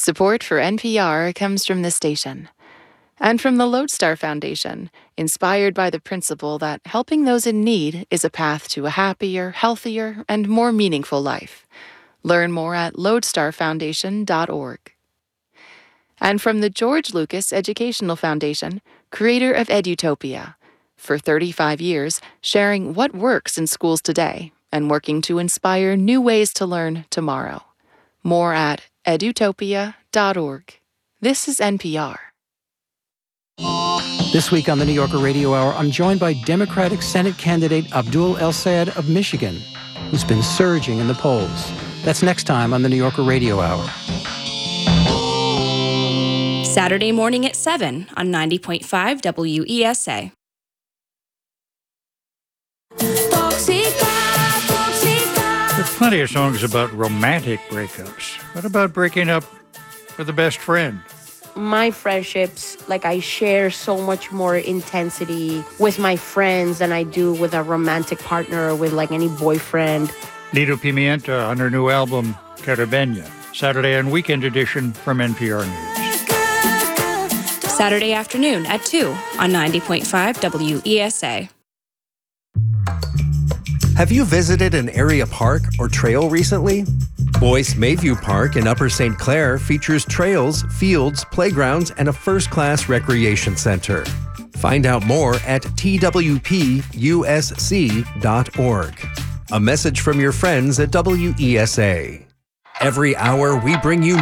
Support for NPR comes from the station and from the Lodestar Foundation, inspired by the principle that helping those in need is a path to a happier, healthier, and more meaningful life. Learn more at lodestarfoundation.org. And from the George Lucas Educational Foundation, creator of Edutopia, for 35 years, sharing what works in schools today and working to inspire new ways to learn tomorrow. More at edutopia.org. This is NPR. This week on the New Yorker Radio Hour, I'm joined by Democratic Senate candidate Abdul El-Sayed of Michigan, who's been surging in the polls. That's next time on the New Yorker Radio Hour. Saturday morning at 7 on 90.5 WESA. There are plenty of songs about romantic breakups. What about breaking up with a best friend? My friendships, I share so much more intensity with my friends than I do with a romantic partner or with any boyfriend. Lido Pimienta on her new album, Caribeña. Saturday and weekend edition from NPR News. Saturday afternoon at 2 on 90.5 WESA. Have you visited an area park or trail recently? Boyce Mayview Park in Upper St. Clair features trails, fields, playgrounds, and a first-class recreation center. Find out more at twpusc.org. A message from your friends at WESA. Every hour we bring you